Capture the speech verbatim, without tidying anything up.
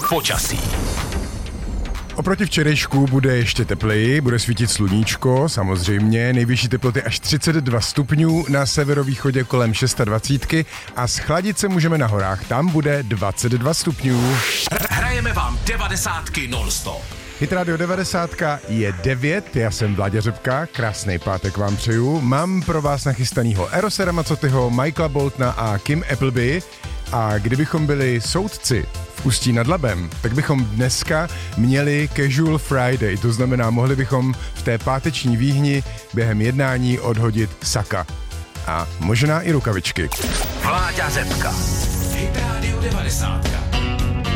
Počasí. Oproti včerejšku bude ještě tepleji, bude svítit sluníčko, samozřejmě, nejvyšší teploty až třicet dva stupňů, na severovýchodě kolem dvacet šest a schladit se můžeme na horách, tam bude dvacet dva stupňů. Hrajeme vám devadesátky non-stop. Hit Radio devadesát je devět, já jsem Vláďa Řepka, krásný pátek vám přeju. Mám pro vás nachystanýho Erose Ramazzotyho, Michaela Boltona a Kim Appleby. A kdybychom byli soudci v Ústí nad Labem, tak bychom dneska měli Casual Friday, to znamená, mohli bychom v té páteční výhni během jednání odhodit saka. A možná i rukavičky. Vláďa Řepka. Hit Radio devadesát.